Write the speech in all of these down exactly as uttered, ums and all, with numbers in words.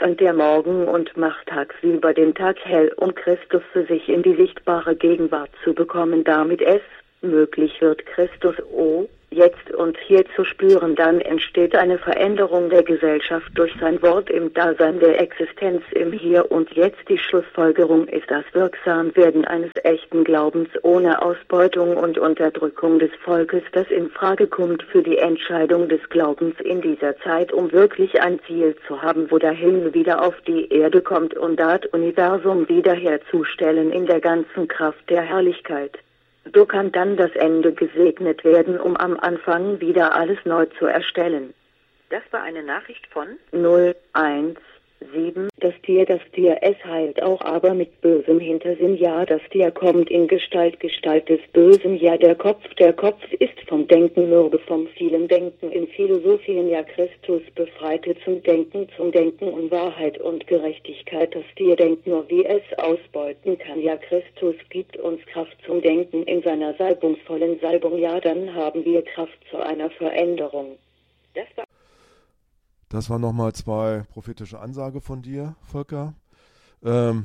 und der Morgen und macht tagsüber den Tag hell, um Christus für sich in die sichtbare Gegenwart zu bekommen, damit es möglich wird, Christus oh, jetzt und hier zu spüren. Dann entsteht eine Veränderung der Gesellschaft durch sein Wort im Dasein der Existenz im Hier und Jetzt. Die Schlussfolgerung ist das Wirksamwerden eines echten Glaubens ohne Ausbeutung und Unterdrückung des Volkes, das in Frage kommt für die Entscheidung des Glaubens in dieser Zeit, um wirklich ein Ziel zu haben, wo der Himmel wieder auf die Erde kommt und das Universum wiederherzustellen in der ganzen Kraft der Herrlichkeit. So kann dann das Ende gesegnet werden, um am Anfang wieder alles neu zu erstellen. Das war eine Nachricht von null eins sieben. Das Tier, das Tier, es heilt auch, aber mit bösem Hintersinn. Ja, das Tier kommt in Gestalt, Gestalt des Bösen. Ja, der Kopf, der Kopf ist vom Denken mürbe, vom vielen Denken in Philosophien. Ja, Christus befreite zum Denken, zum Denken und Wahrheit und Gerechtigkeit. Das Tier denkt nur, wie es ausbeuten kann. Ja, Christus gibt uns Kraft zum Denken in seiner salbungsvollen Salbung. Ja, dann haben wir Kraft zu einer Veränderung. Das war Das waren nochmal zwei prophetische Ansagen von dir, Volker. Ähm,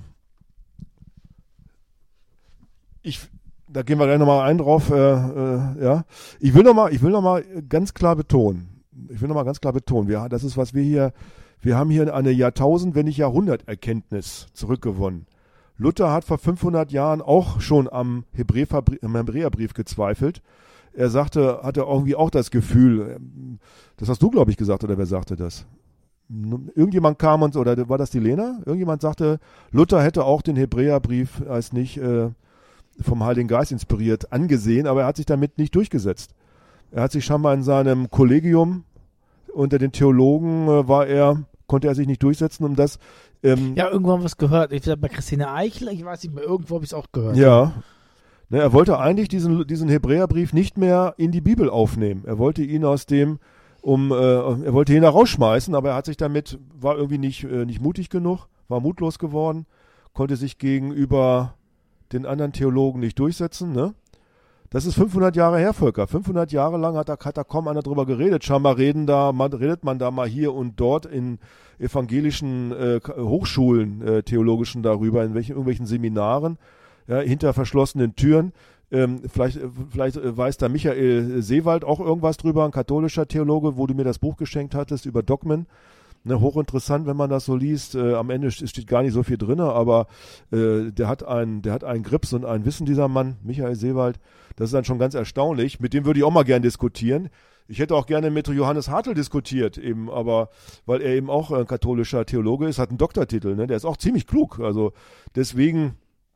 ich, da gehen wir gleich nochmal ein drauf. Äh, äh, ja. Ich will nochmal, ich will noch mal ganz klar betonen, ich will nochmal ganz klar betonen, wir, das ist, was wir hier, wir haben hier eine Jahrtausend, wenn nicht Jahrhunderterkenntnis zurückgewonnen. Luther hat vor fünfhundert Jahren auch schon am Hebräerbrief gezweifelt. Er sagte, hatte irgendwie auch das Gefühl, das hast du, glaube ich, gesagt, oder wer sagte das? Irgendjemand kam und, oder war das die Lena? Irgendjemand sagte, Luther hätte auch den Hebräerbrief als nicht äh, vom Heiligen Geist inspiriert angesehen, aber er hat sich damit nicht durchgesetzt. Er hat sich scheinbar in seinem Kollegium unter den Theologen äh, war er, konnte er sich nicht durchsetzen, um das. Ähm, ja, irgendwo haben wir es gehört. Ich bei Christine Eichel, ich weiß nicht mehr, irgendwo habe ich es auch gehört. Ja. Ne, er wollte eigentlich diesen, diesen Hebräerbrief nicht mehr in die Bibel aufnehmen. Er wollte ihn aus dem, um, äh, er wollte ihn da rausschmeißen, aber er hat sich damit, war irgendwie nicht, äh, nicht mutig genug, war mutlos geworden, konnte sich gegenüber den anderen Theologen nicht durchsetzen. Ne? Das ist fünfhundert Jahre her, Volker. fünfhundert Jahre lang hat da, hat da kaum einer drüber geredet. Scheinbar reden da, man, redet man da mal hier und dort in evangelischen äh, Hochschulen, äh, theologischen darüber, in welchen, irgendwelchen Seminaren. Ja, hinter verschlossenen Türen. Ähm, vielleicht vielleicht weiß da Michael Seewald auch irgendwas drüber, ein katholischer Theologe, wo du mir das Buch geschenkt hattest über Dogmen. Ne, hochinteressant, wenn man das so liest. Äh, am Ende steht gar nicht so viel drin, aber äh, der hat einen, der hat einen Grips und ein Wissen, dieser Mann, Michael Seewald. Das ist dann schon ganz erstaunlich. Mit dem würde ich auch mal gern diskutieren. Ich hätte auch gerne mit Johannes Hartl diskutiert, eben, aber weil er eben auch ein katholischer Theologe ist, hat einen Doktortitel. Ne? Der ist auch ziemlich klug. Also deswegen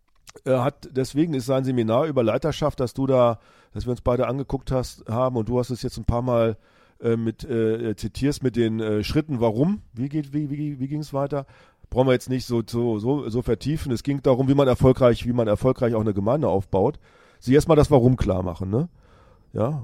Er hat, deswegen ist sein Seminar über Leiterschaft, dass du da, dass wir uns beide angeguckt hast, haben und du hast es jetzt ein paar Mal äh, mit äh, zitierst mit den äh, Schritten, warum, wie geht, wie, wie, wie ging es weiter? Brauchen wir jetzt nicht so, so, so, so vertiefen. Es ging darum, wie man erfolgreich, wie man erfolgreich auch eine Gemeinde aufbaut. Sie erstmal das Warum klar machen, ne? Ja.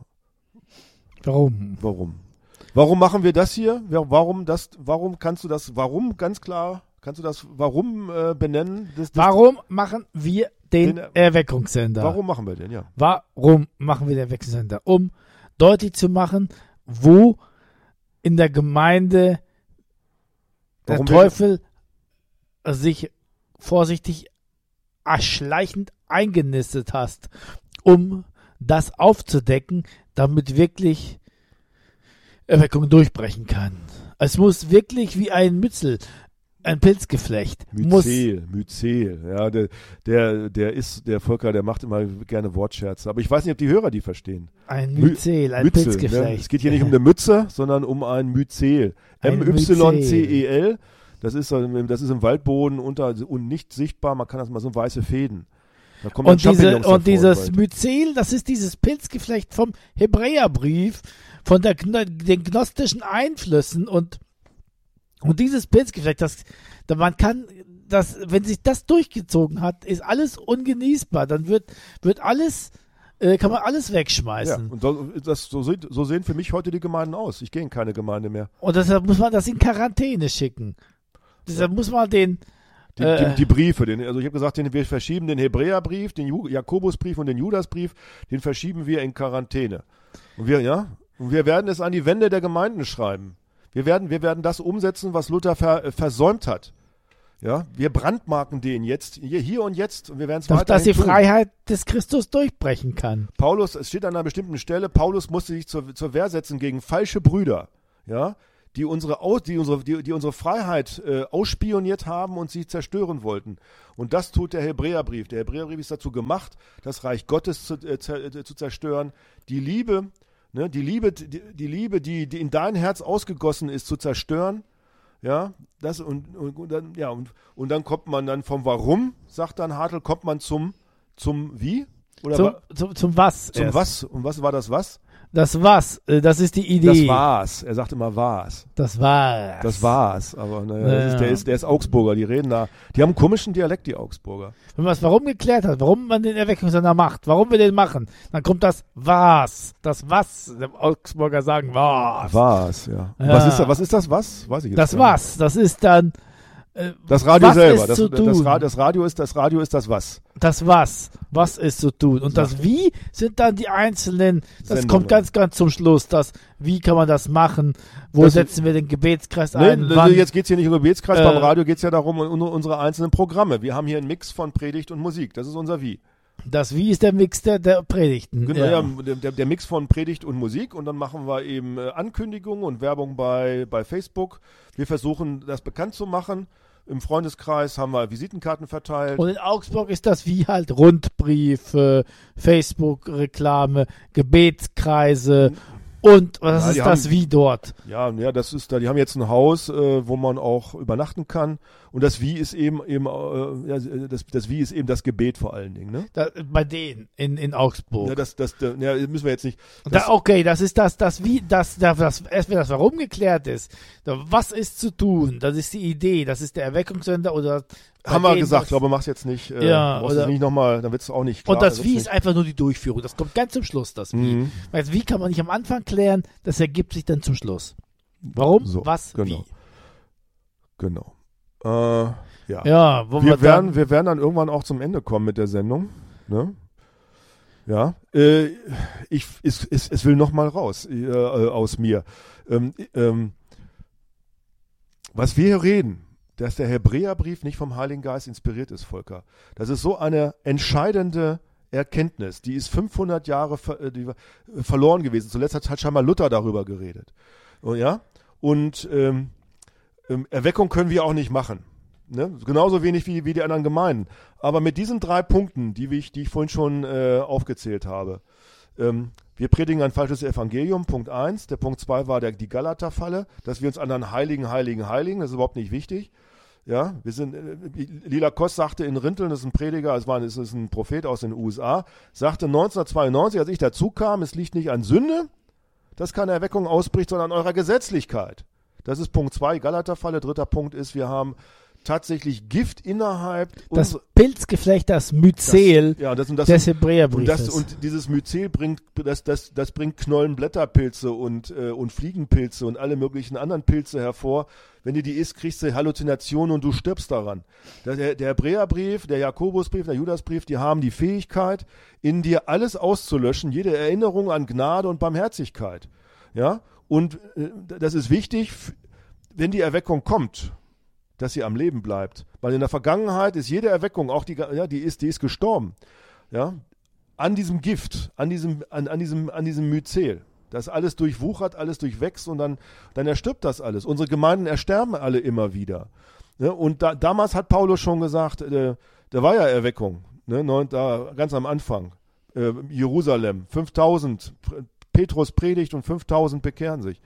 Warum? Warum? Warum machen wir das hier? Warum das, warum kannst du das, warum ganz klar? Kannst du das Warum äh, benennen? Das, das warum machen wir den, den Erweckungssender? Warum machen wir den, ja? Warum machen wir den Erweckungssender? Um deutlich zu machen, wo in der Gemeinde warum der Teufel sich vorsichtig erschleichend eingenistet hast, um das aufzudecken, damit wirklich Erweckung durchbrechen kann. Es muss wirklich wie ein Mützel, ein Pilzgeflecht. Myzel, Myzel, ja, der, der, der ist, der Volker, der macht immer gerne Wortscherze, aber ich weiß nicht, ob die Hörer die verstehen. Ein Myzel, ein Mützel, Pilzgeflecht. Ne? Es geht hier nicht um eine Mütze, sondern um ein Myzel. M Y C E L, das ist, das ist im Waldboden unter und nicht sichtbar, man kann das mal so weiße Fäden. Da kommen und diese, und dieses Myzel, das ist dieses Pilzgeflecht vom Hebräerbrief, von der, den gnostischen Einflüssen und Und dieses Pilzgeflecht, das, man kann, das, wenn sich das durchgezogen hat, ist alles ungenießbar. Dann wird, wird alles, äh, kann man alles wegschmeißen. Ja, und so, das, so, so sehen für mich heute die Gemeinden aus. Ich gehe in keine Gemeinde mehr. Und deshalb muss man das in Quarantäne schicken. Deshalb muss man den, die, äh, die, die Briefe, den, also ich habe gesagt, den, wir verschieben den Hebräerbrief, den Ju- Jakobusbrief und den Judasbrief, den verschieben wir in Quarantäne. Und wir, ja, und wir werden es an die Wände der Gemeinden schreiben. Wir werden, wir werden das umsetzen, was Luther ver, äh, versäumt hat. Ja, wir brandmarken den jetzt, hier, hier und jetzt, und wir werden es weiterhin dass die tun. Freiheit des Christus durchbrechen kann. Paulus, es steht an einer bestimmten Stelle, Paulus musste sich zur, zur Wehr setzen gegen falsche Brüder, ja, die unsere, die unsere, die, die unsere Freiheit äh, ausspioniert haben und sie zerstören wollten. Und das tut der Hebräerbrief. Der Hebräerbrief ist dazu gemacht, das Reich Gottes zu, äh, zu zerstören, die Liebe, ne, die Liebe, die, die Liebe, die, die in dein Herz ausgegossen ist, zu zerstören. Ja, das und, und, und dann, ja, und, und dann kommt man dann vom Warum, sagt dann Hartl, kommt man zum, zum Wie? Oder Zum, wa- zum, zum Was? zum erst. Was? Und was war das Was? Das Was, äh, das ist die Idee. Das war's. Er sagt immer war's. Das war's. Das war's. Aber naja, das Ja. ist, der, ist, der ist Augsburger, die reden da. Die haben einen komischen Dialekt, die Augsburger. Wenn man das Warum geklärt hat, warum man den Erweckungssender macht, warum wir den machen, dann kommt das Was. Das Was. Die Augsburger sagen Was. War's, ja. Ja. Was ist das, was ist das Was? Weiß ich jetzt Das gar nicht. Was. Das ist dann äh, Das Radio was selber. ist Das, zu das, tun? Ra- das Radio ist das Radio ist das Was. Das Was. Was ist zu tun? Und das Wie sind dann die einzelnen, das Sendungen. kommt ganz, ganz zum Schluss. Das Wie kann man das machen? Wo Das- setzen wir den Gebetskreis Nee, ein? also Wann? jetzt geht's hier nicht um Gebetskreis, Äh, beim Radio geht's ja darum, um unsere einzelnen Programme. Wir haben hier einen Mix von Predigt und Musik. Das ist unser Wie. Das Wie ist der Mix der, der Predigten. Genau, ja. der, der, der Mix von Predigt und Musik, und dann machen wir eben äh, Ankündigungen und Werbung bei, bei Facebook. Wir versuchen, das bekannt zu machen. Im Freundeskreis haben wir Visitenkarten verteilt. Und in Augsburg ist das Wie halt Rundbriefe, Facebook-Reklame, Gebetskreise und was Ja, ist die das haben- Wie dort? Ja, ja, das ist da. Die haben jetzt ein Haus, äh, wo man auch übernachten kann. Und das Wie ist eben eben äh, ja, das, das Wie ist eben das Gebet vor allen Dingen, ne? Da, bei denen in, in Augsburg. Ja, das, das, da, ja, müssen wir jetzt nicht. Und Das, da, okay, das ist das, das Wie, das, das, das, erst wenn das Warum geklärt ist, da, was ist zu tun? Das ist die Idee, das ist der Erweckungssender oder bei haben wir denen gesagt, das- glaube, mach's jetzt nicht. Äh, Ja, brauchst oder- es nicht nochmal, dann wird's auch nicht klar. Und das dann Wie wird's ist einfach nur die Durchführung. Das kommt ganz zum Schluss, das Wie. Mhm. Weil das Wie kann man nicht am Anfang klären, das ergibt sich dann zum Schluss. Warum? So, was? genau. Wie? Genau. Äh, ja. Ja, wo wir, wir werden, dann, wir werden dann irgendwann auch zum Ende kommen mit der Sendung. Ne? Ja. Äh, ich, es, es, es will nochmal raus äh, äh, aus mir. Ähm, ähm, was wir hier reden, dass der Hebräerbrief nicht vom Heiligen Geist inspiriert ist, Volker. Das ist so eine entscheidende Erkenntnis. Die ist fünfhundert Jahre ver, äh, die, war, äh, verloren gewesen. Zuletzt hat, hat scheinbar Luther darüber geredet. Oh, ja? Und ähm, ähm, Erweckung können wir auch nicht machen. Ne? Genauso wenig wie, wie die anderen Gemeinden. Aber mit diesen drei Punkten, die ich, die ich vorhin schon äh, aufgezählt habe, ähm, wir predigen ein falsches Evangelium, Punkt eins. Der Punkt zwei war der, die Galater-Falle, dass wir uns an einen Heiligen, Heiligen, Heiligen, das ist überhaupt nicht wichtig. Ja, wir sind, äh, Lila Koss sagte in Rinteln, das ist ein Prediger, es war, es ist ein Prophet aus den U S A, sagte neunzehnhundertzweiundneunzig, als ich dazu kam, es liegt nicht an Sünde, dass keine Erweckung ausbricht, sondern an eurer Gesetzlichkeit. Das ist Punkt zwei, Galater-Falle. Dritter Punkt ist, wir haben tatsächlich Gift innerhalb das unserer- Pilzgeflecht, das Myzel das, ja, das, und das, des und, Hebräerbriefes. das, und dieses Myzel bringt, das, das, das bringt Knollenblätterpilze und, äh, und Fliegenpilze und alle möglichen anderen Pilze hervor. Wenn du die isst, kriegst du Halluzinationen und du stirbst daran. Der, der Hebräerbrief, der Jakobusbrief, der Judasbrief, die haben die Fähigkeit, in dir alles auszulöschen, jede Erinnerung an Gnade und Barmherzigkeit. Ja? Und äh, das ist wichtig, f- wenn die Erweckung kommt, dass sie am Leben bleibt. Weil in der Vergangenheit ist jede Erweckung, auch die, ja, die ist, die ist gestorben. Ja? An diesem Gift, an diesem, an, an diesem, an diesem Myzel. Das alles durchwuchert, alles durchwächst und dann, dann erstirbt das alles. Unsere Gemeinden ersterben alle immer wieder. Ja? Und da, damals hat Paulus schon gesagt, äh, da war ja Erweckung, ne? Neun, da, ganz am Anfang. Äh, Jerusalem, fünftausend, Petrus predigt und fünftausend bekehren sich.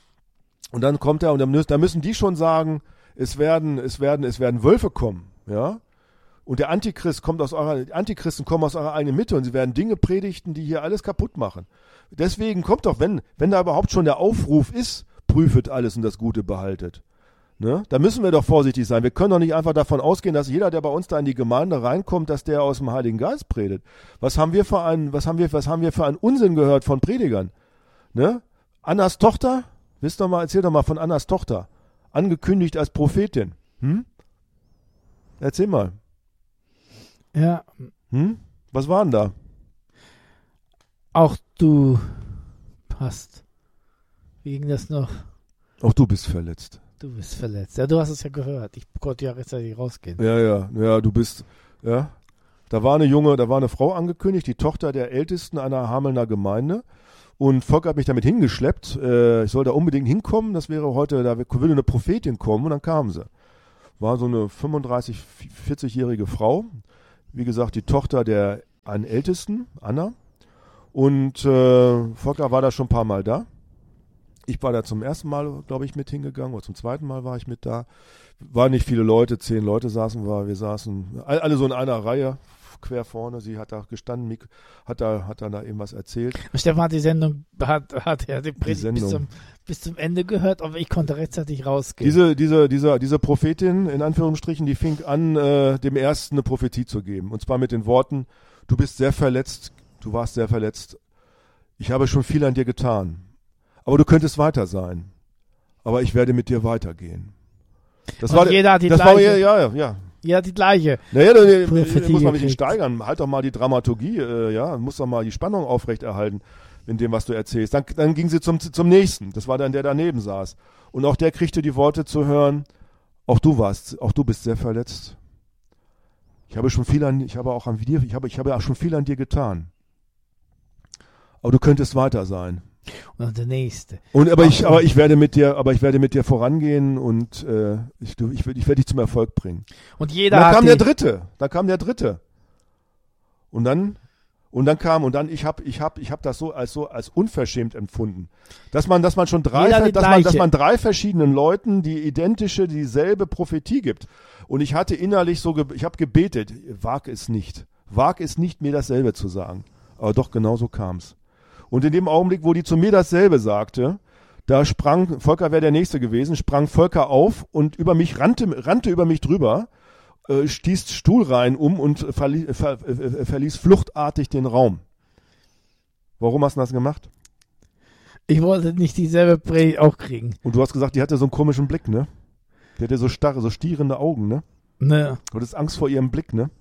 Und dann kommt er und dann, da müssen die schon sagen, es werden, es werden, es werden Wölfe kommen, ja. Und der Antichrist kommt aus eurer, die Antichristen kommen aus eurer eigenen Mitte und sie werden Dinge predigten, die hier alles kaputt machen. Deswegen kommt doch, wenn, wenn da überhaupt schon der Aufruf ist, prüfet alles und das Gute behaltet. Ne? Da müssen wir doch vorsichtig sein. Wir können doch nicht einfach davon ausgehen, dass jeder, der bei uns da in die Gemeinde reinkommt, dass der aus dem Heiligen Geist predigt. Was haben wir für einen, was haben wir, was haben wir für einen Unsinn gehört von Predigern? Ne? Annas Tochter? Wisst doch mal, erzähl doch mal von Annas Tochter. Angekündigt als Prophetin. Hm? Erzähl mal. Ja, Hm? Was war denn da? auch du passt. Wie ging das noch? Auch du bist verletzt. Du bist verletzt. Ja, du hast es ja gehört. Ich konnte ja rechtzeitig rausgehen. Ja, ja, ja, du bist, ja. Da war eine junge, da war eine Frau angekündigt, die Tochter der Ältesten einer Hamelner Gemeinde. Und Volker hat mich damit hingeschleppt. Äh, ich soll da unbedingt hinkommen. Das wäre heute, da würde eine Prophetin kommen. Und dann kam sie. War so eine fünfunddreißig-, vierzig-jährige Frau. Wie gesagt, die Tochter der einen Ältesten, Anna. Und äh, Volker war da schon ein paar Mal da. Ich war da zum ersten Mal, glaube ich, mit hingegangen. Oder zum zweiten Mal war ich mit da. Waren nicht viele Leute, zehn Leute saßen wir. Wir saßen alle so in einer Reihe. Quer vorne, sie hat da gestanden, hat da, hat dann da eben was erzählt. Stefan hat die Sendung, hat, hat ja die Predigt bis zum, bis zum Ende gehört, aber ich konnte rechtzeitig rausgehen. Diese, diese, diese, diese Prophetin, in Anführungsstrichen, die fing an, äh, dem Ersten eine Prophetie zu geben. Und zwar mit den Worten, du bist sehr verletzt, du warst sehr verletzt, ich habe schon viel an dir getan, aber du könntest weiter sein, aber ich werde mit dir weitergehen. Das Und war, jeder hat die das gleiche. war, ja, ja, ja. Ja, die gleiche. Naja, da, da muss man ein bisschen gekriegt. steigern. Halt doch mal die Dramaturgie, äh, ja, muss doch mal die Spannung aufrechterhalten in dem, was du erzählst. Dann, dann ging sie zum, zum nächsten. Das war dann der, der daneben saß. Und auch der kriegte die Worte zu hören, auch du warst, auch du bist sehr verletzt. Ich habe schon viel an, ich habe auch an dir, ich habe, ich habe auch schon viel an dir getan. Aber du könntest weiter sein. Und der nächste. Und aber ich, aber ich werde mit dir, aber ich werde mit dir vorangehen und äh, ich, du, ich, ich werde dich zum Erfolg bringen. Und jeder Und dann hat kam die, der dritte, da kam der dritte. Und dann und dann kam und dann ich habe ich habe ich habe das so als so als unverschämt empfunden, dass man dass man schon drei Jeder die dass man gleiche. dass man drei verschiedenen Leuten die identische dieselbe Prophetie gibt. Und ich hatte innerlich so ge, ich habe gebetet, wag es nicht. Wag es nicht, mir dasselbe zu sagen. Aber doch genau so kam's. Und in dem Augenblick, wo die zu mir dasselbe sagte, da sprang, Volker wäre der Nächste gewesen, sprang Volker auf und über mich rannte, rannte über mich drüber, äh, stieß Stuhlreihen um und verli- ver, äh, verließ fluchtartig den Raum. Warum hast du das gemacht? ich wollte nicht dieselbe Predigt auch kriegen. Und du hast gesagt, die hatte so einen komischen Blick, ne? Die hatte so starre, so stierende Augen, ne? Ne, Du hattest Angst vor ihrem Blick, ne?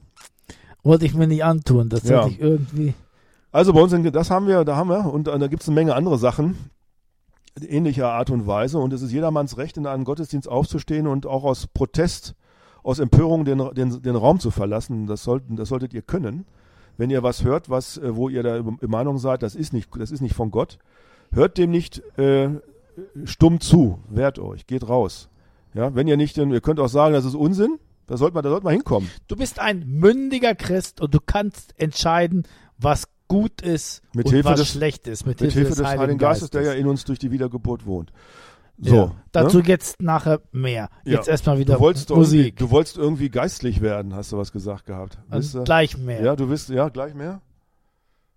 wollte ich mir nicht antun. Das Ja. sollte ich irgendwie. Also bei uns, in, das haben wir, da haben wir, und äh, da gibt es eine Menge andere Sachen, in ähnlicher Art und Weise. Und es ist jedermanns Recht, in einem Gottesdienst aufzustehen und auch aus Protest, aus Empörung den, den, den Raum zu verlassen. Das, sollten, das solltet ihr können. Wenn ihr was hört, was, äh, wo ihr der Meinung seid, das ist nicht, das ist nicht von Gott, hört dem nicht äh, stumm zu, wehrt euch, geht raus. Ja, wenn ihr nicht, ihr könnt auch sagen, das ist Unsinn, da sollte man, da sollte man hinkommen. Du bist ein mündiger Christ und du kannst entscheiden, was gut ist Mit und Hilfe was des- schlecht ist. Mit, Mit Hilfe, Hilfe des Heiligen Geistes, der ja in uns durch die Wiedergeburt wohnt. So. ja, dazu ne? jetzt nachher mehr. Ja. Jetzt erstmal wieder Du wolltest irgendwie, Musik. du wolltest irgendwie geistlich werden, hast du was gesagt gehabt. Wisst Und ihr? gleich mehr. Ja, du bist, ja, gleich mehr.